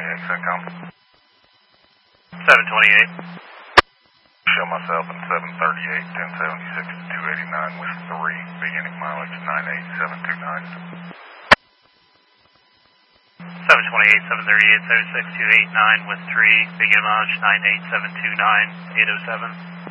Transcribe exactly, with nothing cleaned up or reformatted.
twenty-eight, CENTCOM. seven twenty-eight. Show myself in seven thirty-eight, ten seventy-six to two eighty-nine with three, beginning mileage nine eight seven two nine. seven twenty-eight, seven thirty-eight, seventy-six, two eighty-nine with three, beginning mileage nine eight seven two nine, eight oh seven.